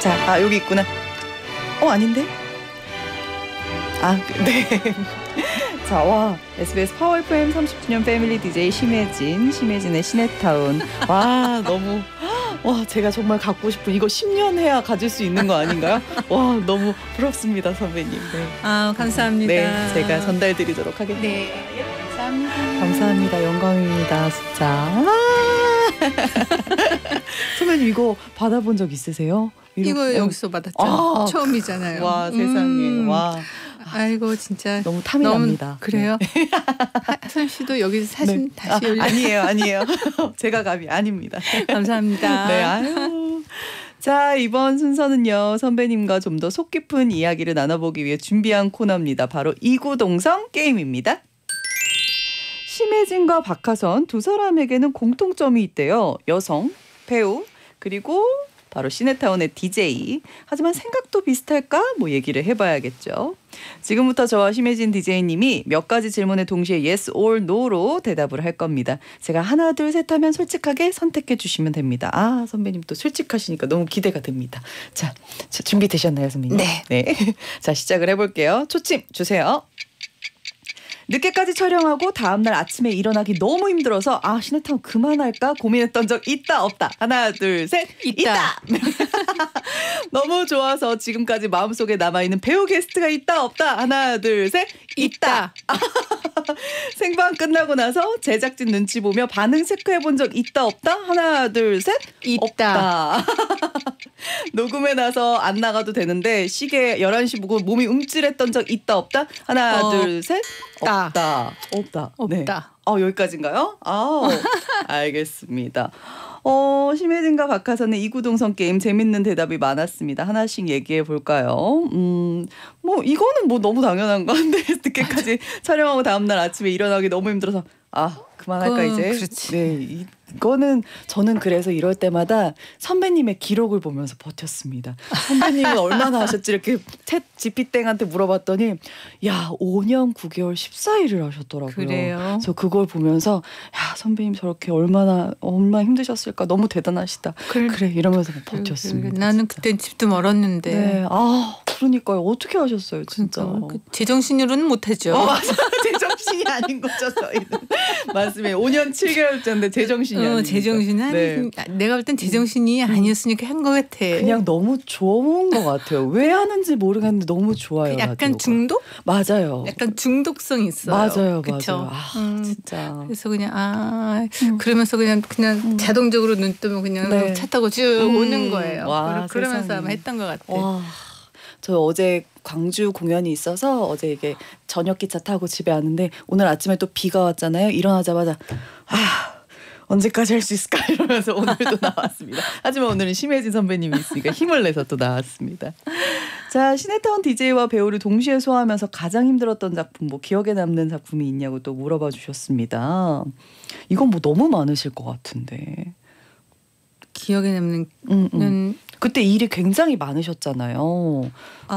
자, 여기 있구나. 아닌데? 네. 자, 와, SBS 파워 FM 30주년 패밀리 DJ 심혜진의 시네타운. 와, 너무, 와, 제가 정말 갖고 싶은, 이거 10년 해야 가질 수 있는 거 아닌가요? 와, 너무 부럽습니다, 선배님. 네. 감사합니다. 네, 제가 전달드리도록 하겠습니다. 네, 감사합니다. 감사합니다. 영광입니다, 진짜. 선배님, 이거 받아본 적 있으세요? 이거 여기서 받았죠. 처음이잖아요. 와, 세상에. 와. 아이고, 진짜 너무 탐이 납니다. 그래요? 하선 씨도 여기서 사진 다시 올려. 아니에요. 제가 감히 아닙니다. 감사합니다. 네, 아유. 자, 이번 순서는요, 선배님과 좀 더 속 깊은 이야기를 나눠보기 위해 준비한 코너입니다. 바로 이구동성 게임입니다. 심혜진과 박하선 두 사람에게는 공통점이 있대요. 여성, 배우, 그리고 바로 시네타운의 DJ. 하지만 생각도 비슷할까? 얘기를 해봐야겠죠. 지금부터 저와 심혜진 DJ님이 몇 가지 질문에 동시에 yes or no로 대답을 할 겁니다. 제가 하나, 둘, 셋 하면 솔직하게 선택해 주시면 됩니다. 선배님 또 솔직하시니까 너무 기대가 됩니다. 자, 준비되셨나요, 선배님? 네. 자, 시작을 해볼게요. 초침 주세요. 늦게까지 촬영하고 다음날 아침에 일어나기 너무 힘들어서 시네타운 그만할까 고민했던 적 있다 없다. 하나 둘 셋. 있다. 너무 좋아서 지금까지 마음속에 남아있는 배우 게스트가 있다 없다. 하나 둘 셋. 있다. 생방 끝나고 나서 제작진 눈치 보며 반응 체크해본 적 있다 없다. 하나 둘 셋. 있다. 없다. 녹음해 나서 안 나가도 되는데 시계 11시 보고 몸이 움찔했던 적 있다 없다. 하나 둘 셋. 없다. 네. 여기까지인가요? 알겠습니다. 심혜진과 박하선의 이구동성 게임 재밌는 대답이 많았습니다. 하나씩 얘기해 볼까요? 이거는 너무 당연한 건데 늦게까지 촬영하고 다음날 아침에 일어나기 너무 힘들어서 그만할까 이제. 그렇지. 네, 이거는 저는 그래서 이럴 때마다 선배님의 기록을 보면서 버텼습니다. 선배님은 얼마나 하셨지 이렇게 챗 GPT한테 물어봤더니 5년 9개월 14일을 하셨더라고요. 그래요? 그래서 그걸 보면서 선배님 저렇게 얼마나 힘드셨을까 너무 대단하시다. 그래 이러면서 버텼습니다. 나는 그땐 집도 멀었는데. 네, 그러니까요. 어떻게 하셨어요, 진짜. 제정신으로는 못하죠. 맞아. 제정신이 아닌 거죠, 저희는. 맞습니다. 5년 7개월째인데 제정신이 아니니까. 제정신이 아니. 내가 볼 땐 제정신이 아니었으니까 한 것 같아. 그냥 너무 좋은 것 같아요. 왜 하는지 모르겠는데 너무 좋아요. 약간 라디오가. 중독? 맞아요. 약간 중독성 있어요. 맞아요. 그쵸? 진짜. 그래서 그냥 그러면서 그냥 자동적으로 눈 뜨면 그냥 차 타고 쭉 오는 거예요. 그러면서 아마 했던 것 같아. 저 어제 광주 공연이 있어서 어제 이게 저녁 기차 타고 집에 왔는데 오늘 아침에 또 비가 왔잖아요. 일어나자마자 언제까지 할 수 있을까 이러면서 오늘도 나왔습니다. 하지만 오늘은 심혜진 선배님이 있으니까 힘을 내서 또 나왔습니다. 자, 시네타운 DJ와 배우를 동시에 소화하면서 가장 힘들었던 작품, 기억에 남는 작품이 있냐고 또 물어봐 주셨습니다. 이건 너무 많으실 것 같은데. 기억에 남는 그때 일이 굉장히 많으셨잖아요.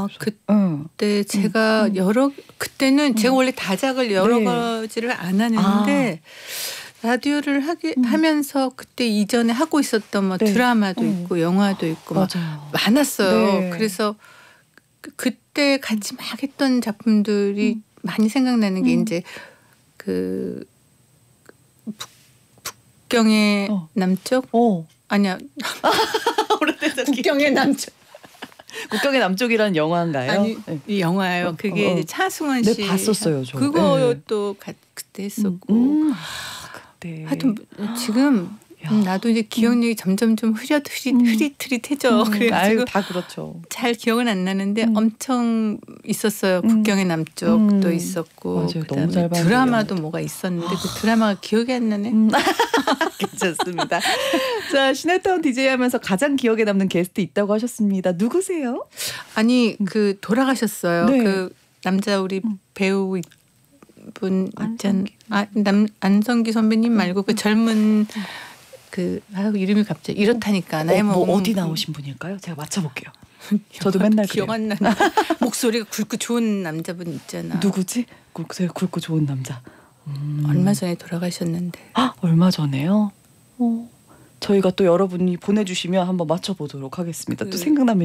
그때 제가 그때는 제가 원래 다작을 여러 가지를 안 하는데 라디오를 하면서 그때 이전에 하고 있었던 드라마도 있고 영화도 있고 많았어요. 네. 그래서 그때 같이 막 했던 작품들이 많이 생각나는 게 이제 북경의 남쪽? 아니야. 국경의 남쪽. 국경의 남쪽이라는 영화인가요? 아니, 이 영화예요. 그게 이제 차승원 씨. 네, 봤었어요, 저. 그것도 그때 했었고. 그때. 하여튼 지금 나도 이제 기억력이 점점 좀 흐릿해져. 그래가지고 다 그렇죠. 잘 기억은 안 나는데 엄청 있었어요. 국경의 남쪽도 있었고. 맞아요. 너무 잘 봤는데. 드라마도 뭐가 있었는데 그 드라마가 기억이 안 나네. 괜찮습니다. 자, 시네타운 DJ 하면서 가장 기억에 남는 게스트 있다고 하셨습니다. 누구세요? 아니 돌아가셨어요. 네. 그 남자 우리 배우 분 있잖아요. 안성기 선배님 말고 그 젊은 이름이 갑자기 이렇다니까. 나의 어디 나오신 분일까요? 제가 맞춰볼게요. 저도 맨날 기억 안 나는 목소리가 굵고 좋은 남자분 있잖아. 누구지? 굵고 좋은 남자. 얼마 전에 돌아가셨는데. 얼마 전에요? 저희가 또 여러분이 보내주시면 한번 맞춰보도록 하겠습니다. 또 생각나면